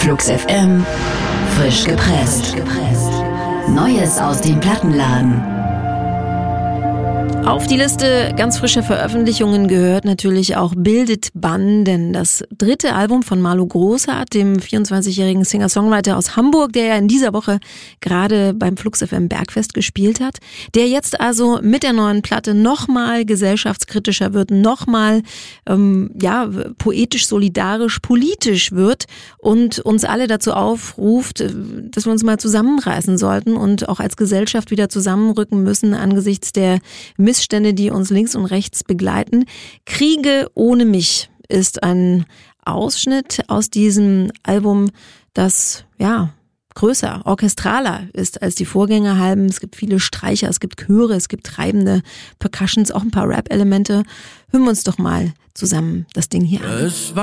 Flux FM, frisch gepresst. Neues aus dem Plattenladen. Auf die Liste ganz frischer Veröffentlichungen gehört natürlich auch Bildet Bann, denn das dritte Album von Marlo Großardt, dem 24-jährigen Singer-Songwriter aus Hamburg, der ja in dieser Woche gerade beim Flux FM Bergfest gespielt hat, der jetzt also mit der neuen Platte nochmal gesellschaftskritischer wird, nochmal poetisch, solidarisch, politisch wird und uns alle dazu aufruft, dass wir uns mal zusammenreißen sollten und auch als Gesellschaft wieder zusammenrücken müssen angesichts der Missstände, die uns links und rechts begleiten. Kriege ohne mich ist ein Ausschnitt aus diesem Album, das größer, orchestraler ist als die Vorgängeralben. Es gibt viele Streicher, es gibt Chöre, es gibt treibende Percussions, auch ein paar Rap-Elemente. Hören wir uns doch mal zusammen das Ding hier an.